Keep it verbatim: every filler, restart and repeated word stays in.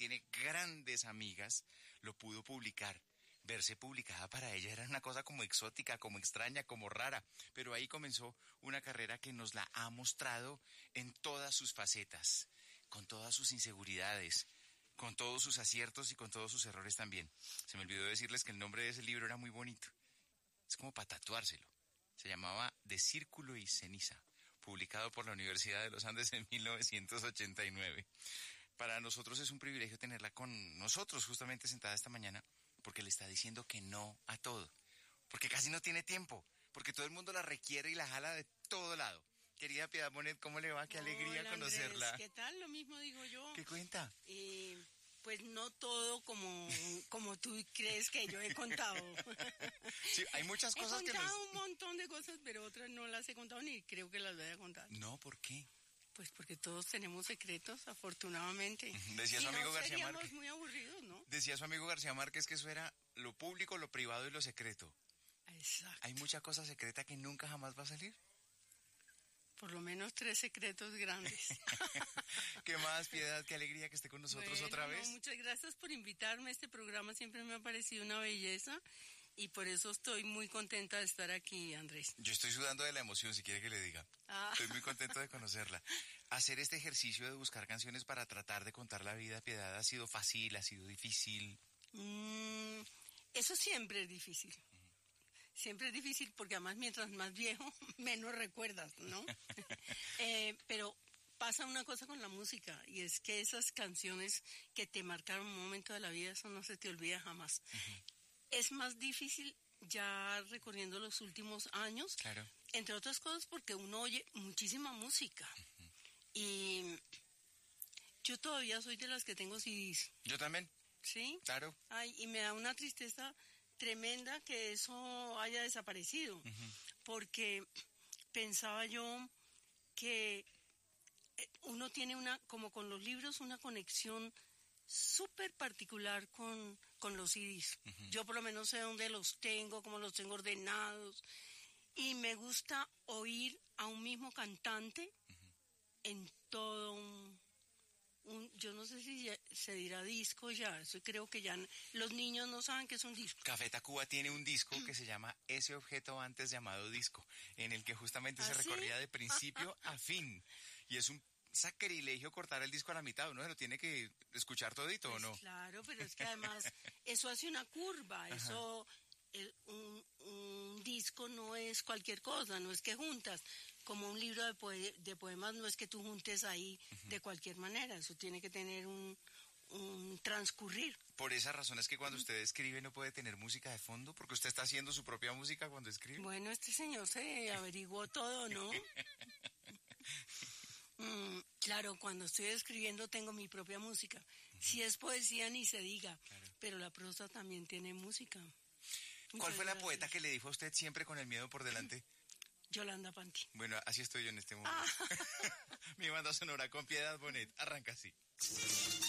tiene grandes amigas, lo pudo publicar. Verse publicada para ella era una cosa como exótica, como extraña, como rara, pero ahí comenzó una carrera que nos la ha mostrado en todas sus facetas, con todas sus inseguridades, con todos sus aciertos y con todos sus errores también. Se me olvidó decirles que el nombre de ese libro era muy bonito, es como para tatuárselo. Se llamaba De Círculo y Ceniza, publicado por la Universidad de los Andes en mil novecientos ochenta y nueve. Para nosotros es un privilegio tenerla con nosotros justamente sentada esta mañana, porque le está diciendo que no a todo, porque casi no tiene tiempo, porque todo el mundo la requiere y la jala de todo lado. Querida Piedad Bonet, ¿cómo le va? Qué alegría Hola, conocerla. Andrés, ¿qué tal? Lo mismo digo yo. ¿Qué cuenta? Eh, pues no todo como, como tú crees que yo he contado. Sí, hay muchas cosas he que contado nos... un montón de cosas, pero otras no las he contado ni creo que las voy a contar. No, ¿por qué? Pues porque todos tenemos secretos, afortunadamente. Decía si su amigo no, García seríamos Márquez. muy aburridos, ¿no? Decía su amigo García Márquez que eso era lo público, lo privado y lo secreto. Exacto. Hay mucha cosa secreta que nunca jamás va a salir. Por lo menos tres secretos grandes. ¿Qué más, Piedad? Qué alegría que esté con nosotros bueno, otra vez. No, muchas gracias por invitarme. Este programa siempre me ha parecido una belleza y por eso estoy muy contenta de estar aquí, Andrés. Yo estoy sudando de la emoción, si quiere que le diga. Ah. Estoy muy contento de conocerla. Hacer este ejercicio de buscar canciones para tratar de contar la vida, Piedad, ¿ha sido fácil, ha sido difícil? Mm, eso siempre es difícil. Siempre es difícil porque además mientras más viejo, menos recuerdas, ¿no? eh, pero pasa una cosa con la música y es que esas canciones que te marcaron un momento de la vida, eso no se te olvida jamás. Uh-huh. Es más difícil ya recorriendo los últimos años, claro. Entre otras cosas porque uno oye muchísima música. Uh-huh. Y yo todavía soy de las que tengo C Ds. Yo también. ¿Sí? Claro. Ay, y me da una tristeza tremenda que eso haya desaparecido, uh-huh. Porque pensaba yo que uno tiene una, como con los libros, una conexión súper particular con, con los C Ds. Uh-huh. Yo por lo menos sé dónde los tengo, cómo los tengo ordenados, y me gusta oír a un mismo cantante uh-huh. En todo un... Un, yo no sé si ya, se dirá disco ya, eso creo que ya los niños no saben que es un disco. Café Tacuba tiene un disco que se llama Ese Objeto Antes Llamado Disco, en el que justamente ¿Ah, se recorría sí? de principio a fin. Y es un sacrilegio cortar el disco a la mitad, uno se lo tiene que escuchar todito, pues ¿o no? Claro, pero es que además eso hace una curva, Ajá. eso... El, un, un disco no es cualquier cosa, no es que juntas, como un libro de, poe- de poemas no es que tú juntes ahí uh-huh. De cualquier manera, eso tiene que tener un, un transcurrir. Por esa razón es que cuando uh-huh. usted escribe no puede tener música de fondo, porque usted está haciendo su propia música cuando escribe. Bueno, este señor se averiguó todo, ¿no? mm, claro, cuando estoy escribiendo tengo mi propia música. Uh-huh. Si es poesía ni se diga, claro. Pero la prosa también tiene música. ¿Cuál fue la poeta que le dijo a usted siempre con el miedo por delante? Yolanda Panti. Bueno, así estoy yo en este momento. Ah. Mi banda sonora con Piedad Bonet arranca así.